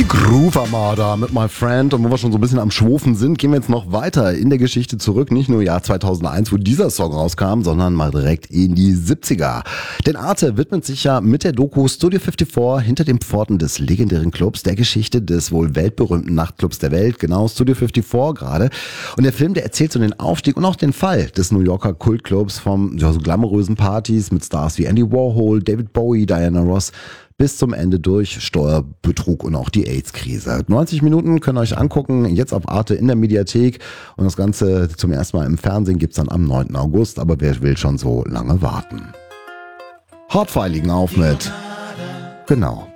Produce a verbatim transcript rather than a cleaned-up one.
Die Groove Armada mit My Friend. Und wo wir schon so ein bisschen am Schwofen sind, gehen wir jetzt noch weiter in der Geschichte zurück. Nicht nur Jahr zweitausendeins, wo dieser Song rauskam, sondern mal direkt in die siebziger. Denn Arte widmet sich ja mit der Doku Studio vierundfünfzig hinter den Pforten des legendären Clubs, der Geschichte des wohl weltberühmten Nachtclubs der Welt, genau Studio fünfundfünfzig gerade. Und der Film, der erzählt so den Aufstieg und auch den Fall des New Yorker Kultclubs vom ja, so glamourösen Partys mit Stars wie Andy Warhol, David Bowie, Diana Ross bis zum Ende durch Steuerbetrug und auch die AIDS-Krise. neunzig Minuten könnt ihr euch angucken, jetzt auf Arte in der Mediathek. Und das Ganze zum ersten Mal im Fernsehen gibt's dann am neunten August. Aber wer will schon so lange warten? Hardfire liegen auf mit. Genau.